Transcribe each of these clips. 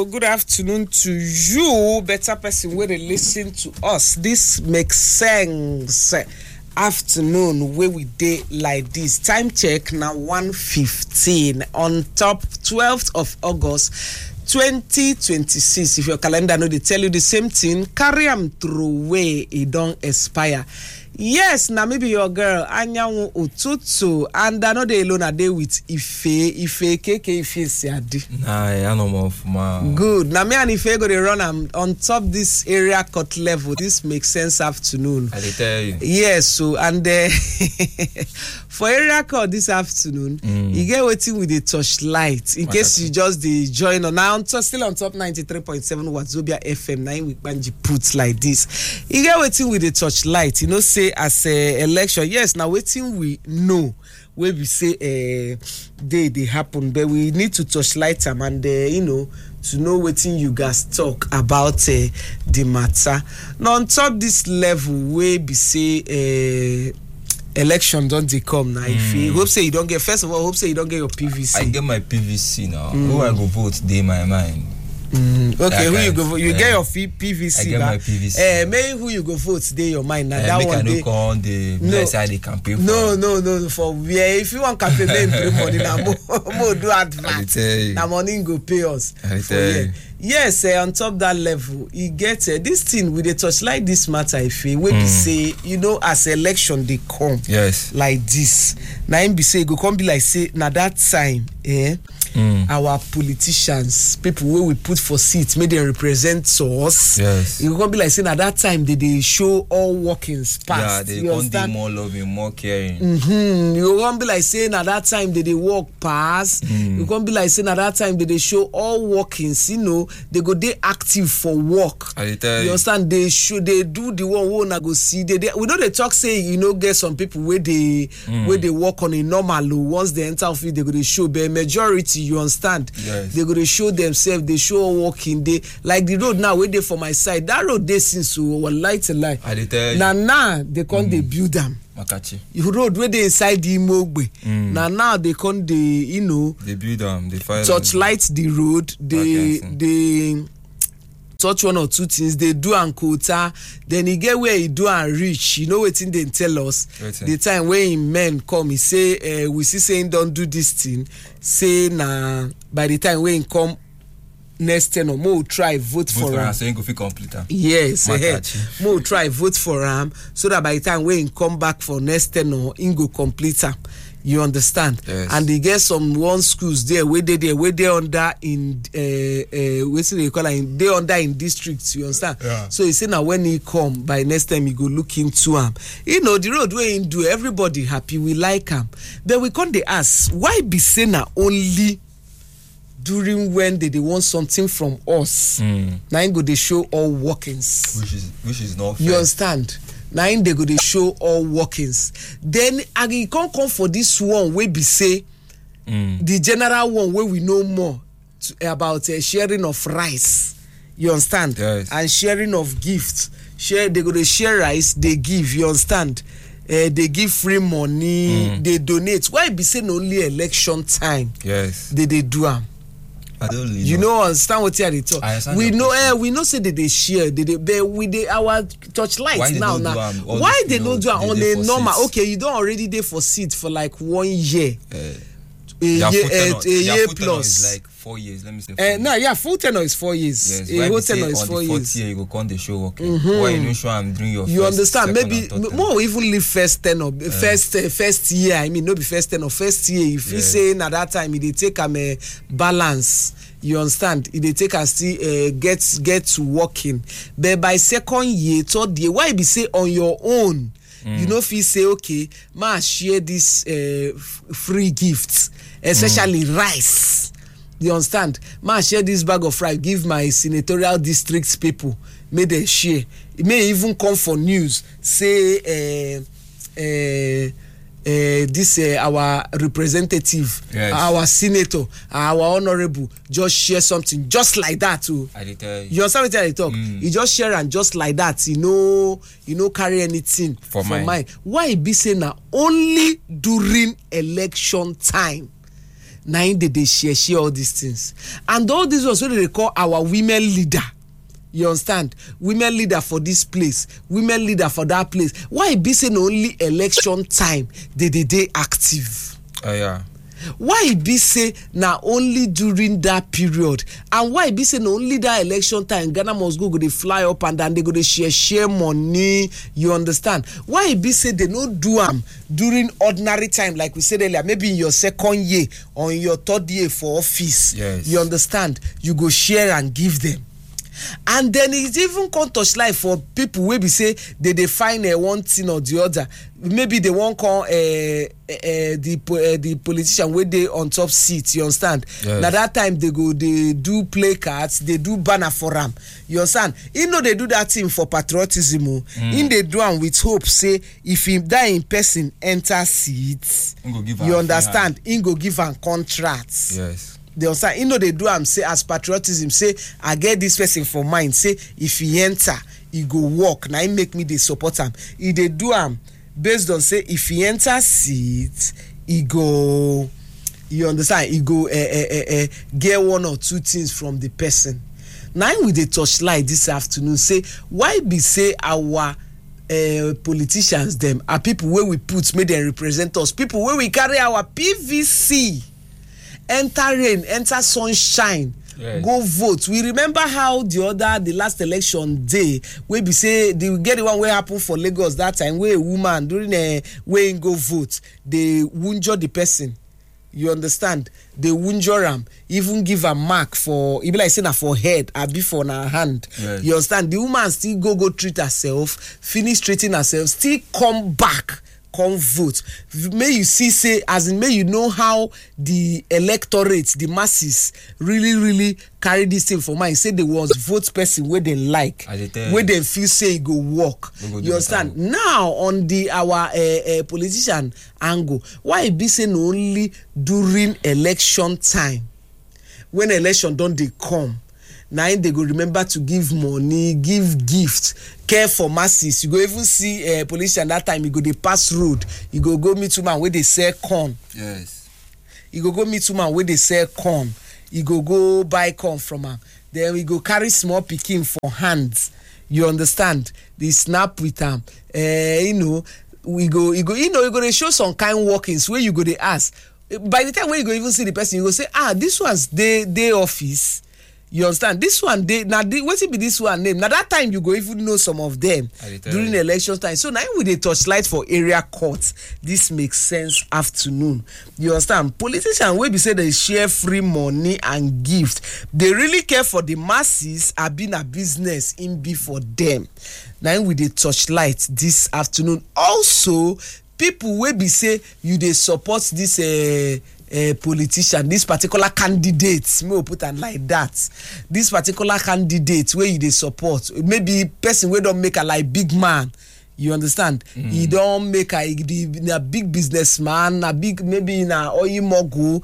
so good afternoon to you, better person where they listen to us. This makes sense. Afternoon where we day like this. Time check now 1:15 on top 12th of August 2026. If your calendar know they tell you the same thing, carry them through way it don't expire. Yes, now maybe your girl Anyanwu Ututu, and I know they alone a day with Ife KK Ife Siadi. Nah, I know more of my. Good. Now me and Ife go to run on top this area cut level. This makes sense afternoon. I tell you. Yes, so and for area cut this afternoon, you get waiting with the torchlight in case you just the join on now still on top 93.7 Wazobia FM 9 with Banji puts like this. You get waiting with the torchlight, you know, say as a election, yes, now waiting we know where we say they happen, but we need to torchlight them and you know to know what you guys talk about the matter. Now on top this level where we say election don't they come now. If you hope say you don't get, first of all, hope say you don't get your PVC. I get my PVC now. Who I go vote? They my mind. Okay, who you go vote? You get your PVC. I get my PVC. Maybe who you go vote today your mind now. That one they call the blessed the campaign. No. For if you want campaign, pay money now. More do advance. Now money go pay us. Yes, on top that level, you get this thing with the touchlight this matter. If we be say, you know, as election they come, yes, like this. Now him be say go come be like say now that time, our politicians, people where we put for seats, may they represent us. Yes, you come be like say now that time they show all workings past. Yeah, they can't do more loving, more caring. You come be like say now that time they walk past. You come be like say now that time they show all workings. You know. They go they active for work. I tell you. You understand? They do the one who na go see. We know they talk say you know get some people where they work on a normal once they enter office they go to show. But majority you understand? Yes. They go to show themselves. They show working. They like the road now where they for my side. That road they since so lie to lie. I tell you. Now they can't they build them. Makachi. You road where they inside the Imogbe. Now they can't they you know they build them. They fire touchlight the road. They touch one or two things. They do and quota. Then he get where he do and reach. You know what thing they tell us. The time when men come, he say we see saying don't do this thing. Say nah. By the time when he come. Next ten or more try vote for him. So you go fit complete. Yes, more try vote for him so that by the time when he come back for next ten or he go complete him. You understand? Yes. And they get some one schools there where they under in what's they call it? They under in districts. You understand? Yeah. So he say now when he come by next time he go look into him. You know the road where he do everybody happy we like him. Then we come they ask why be say na only during when they want something from us. Now go they show all workings. Which is not fair. You understand? Now they go they show all workings. Then I can't come for this one where be say the general one where we know more about sharing of rice. You understand? Yes. And sharing of gifts. They go to share rice, they give, you understand? They give free money, they donate. Why be saying only election time? Yes. They do them. I don't really you know understand what you are talking. We know say that they share but with our touchlight now. Why they don't do it on a normal seats. Okay, you don't already there for seat for like 1 year. A year plus is like 4 years. Let me say full tenure is 4 years. Yes, whole tenure is 4 years. 4th year you go come the show working. Why you not sure I'm doing your you first, understand maybe more even leave first tenure first year. I mean no be first tenure first year if you say at that time they take a balance. You understand? They take and still get to working. But by second year, third year, why be say on your own? You know if you say okay, ma share this free gifts, especially rice. You understand? Ma share this bag of rice, give my senatorial district people, may they share. It may even come for news. Say this our representative, our senator, our honorable just share something just like that too. You understand what I talk? You just share and just like that, you know carry anything for mine. Why be saying now only during election time? na im dey share all these things. And all these ones wey dey call our women leader, you understand, women leader for this place, women leader for that place, why e be say na only election time dey active? Yeah. Why e be say na only during that period, and why e be say na only that election time Ghana must go dey fly up and down, they go dey share money, you understand? Why e be say they no do am during ordinary time, like we said earlier, maybe in your second year or in your third year for office? Yes. You understand? You go share and give them. And then it even come touch life for people wey be say they find one thing or the other. Maybe they won't call the politician wey dey on top seat, you understand? Yes. Now that time they do placards, they do banner for am, you understand? You know they do that thing for patriotism. In they do am with hope, say if him die in person enter seats, you understand? In go give am contracts. Yes. They understand? You know they do am say as patriotism, say I get this person for mind, say if he enter he go work, now he make me dey support am. If they do am based on say if he enter seat he go, you understand, he go get one or two things from the person. Now we dey touch light this afternoon, say why be say our politicians them are people where we put make them represent us, people where we carry our PVC enter rain, enter sunshine, yes, go vote. We remember how the last election day, we be say they get the one wey happen for Lagos that time, where a woman during wey go vote, they wunjure the person. You understand? They wunjure am, even give a mark for, e be like say na for head, abi for na hand. Yes. You understand? The woman still go treat herself, finish treating herself, still come back, come vote. May you see, say, as in may you know how the electorate, the masses really carry this thing for mind. Say they was vote person where they like, where they feel say go work. You understand? Now on our politician angle, why it be saying only during election time, when election don't they come, now they go remember to give money, give gifts, care for masses. You go even see a politician that time, you go they pass road, you go meet woman where they sell corn. Yes. You go meet woman where they sell corn. You go buy corn from her. Then we go carry small pikin for hands. You understand? They snap with them. You know, you go they show some kind workings where you go they ask. By the time when you go even see the person, you go say, this one's day office. You understand? This one, what it be this one name? Now that time you go even know some of them during the election time. So now with a torchlight for area courts, this makes sense afternoon. You understand? Politicians will be say they share free money and gift. They really care for the masses. Have been a business in be for them. Now with a torchlight this afternoon. Also, people will be say you they support this politician, this particular candidate, may put it like that. This particular candidate where you they support, maybe person where don't make a like big man. You understand? He don't make a big businessman, a big maybe in a oil mogul.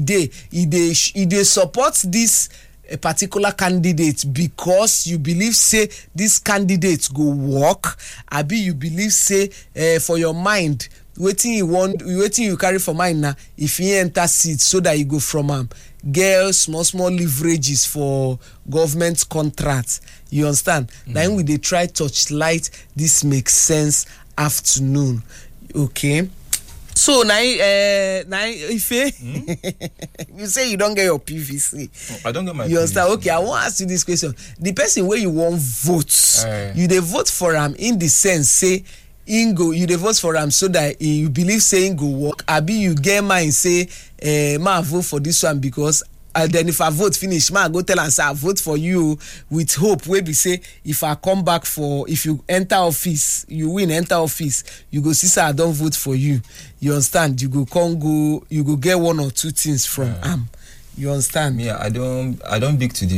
He support this particular candidate because you believe say this candidate go work. Abi you believe say for your mind. Waiting you carry for mind now. If he enter seat so that you go from get small leverages for government contracts. You understand? Then we they try touch light. This makes sense afternoon. Okay. So now if you say you don't get your PVC, I don't get my you understand? PVC. Okay, I want to ask you this question. The person where you want vote, you they vote for him in the sense say you dey vote for him so that you believe saying go work. Abi you get mind say ma vote for this one because then if I vote finish, ma go tell and say I vote for you with hope where be say if I come back if you enter office, you win enter office, you go see say I don't vote for you. You understand? You go get one or two things from you understand? Me, I don't big to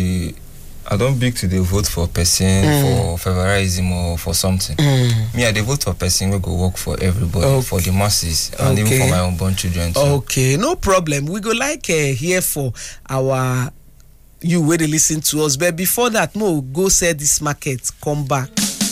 the vote for person for favorism or for something. Me, I dey vote for person who go work for everybody, for the masses, and even for my unborn children too. Okay, no problem. We go like here for you where they listen to us. But before that, go sell this market, come back.